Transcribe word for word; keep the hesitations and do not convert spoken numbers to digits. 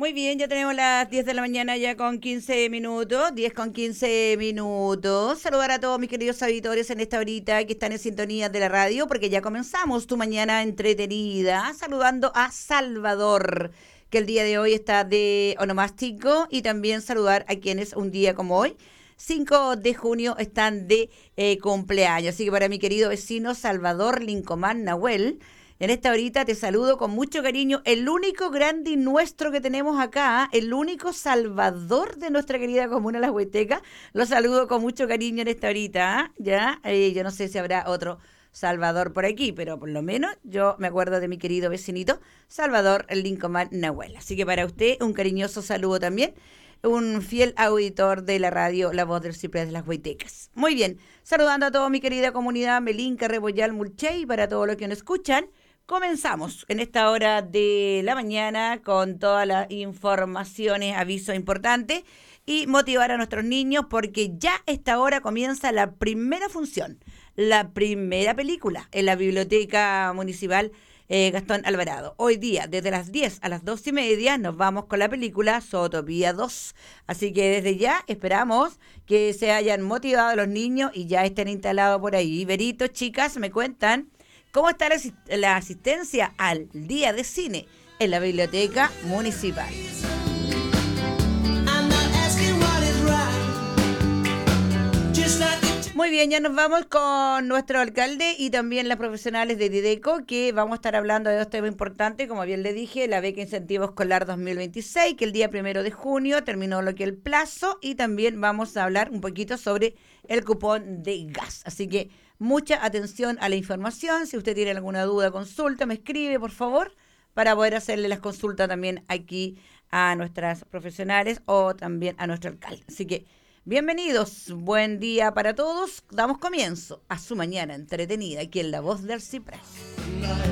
Muy bien, ya tenemos las diez de la mañana ya con quince minutos, diez con quince minutos. Saludar a todos mis queridos auditores en esta horita que están en sintonía de la radio, porque ya comenzamos tu mañana entretenida, saludando a Salvador, que el día de hoy está de onomástico, y también saludar a quienes un día como hoy, cinco de junio, están de eh, cumpleaños. Así que para mi querido vecino Salvador Lincomán Nahuel, en esta horita te saludo con mucho cariño, el único grande y nuestro que tenemos acá, el único Salvador de nuestra querida comuna La Huayteca. Lo saludo con mucho cariño en esta horita, ¿eh? ¿Ya? Eh, yo no sé si habrá otro Salvador por aquí, pero por lo menos yo me acuerdo de mi querido vecinito Salvador Lincomán Nahuel. Así que para usted un cariñoso saludo también, un fiel auditor de la radio La Voz del Ciprés de las Huaytecas. Muy bien, saludando a toda mi querida comunidad Melinca, Rebollal, Mulche, y para todos los que nos escuchan. Comenzamos en esta hora de la mañana con todas las informaciones, avisos importantes y motivar a nuestros niños, porque ya a esta hora comienza la primera función, la primera película en la Biblioteca Municipal eh, Gastón Alvarado. Hoy día, desde las diez a las dos y media, nos vamos con la película Zootopía dos. Así que desde ya esperamos que se hayan motivado los niños y ya estén instalados por ahí. Verito, chicas, me cuentan ¿cómo está la, la asistencia al día de cine en la Biblioteca Municipal? Muy bien, ya nos vamos con nuestro alcalde y también las profesionales de Dideco, que vamos a estar hablando de dos temas importantes, como bien le dije, la beca incentivo escolar dos mil veintiséis, que el día primero de junio terminó lo que es el plazo, y también vamos a hablar un poquito sobre el cupón de gas. Así que mucha atención a la información. Si usted tiene alguna duda, consulta, me escribe, por favor, para poder hacerle las consultas también aquí a nuestras profesionales o también a nuestro alcalde. Así que bienvenidos, buen día para todos. Damos comienzo a su mañana entretenida aquí en La Voz del Ciprés.